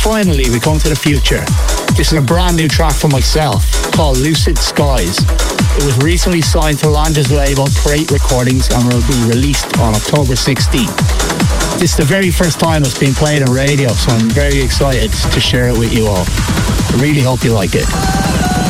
Finally, we come to the future. This is a brand new track from myself called Lucid Skies. It was recently signed to Lange's label Parade Recordings and will be released on October 16th. This is the very first time it's been played on radio, so I'm very excited to share it with you all. I really hope you like it.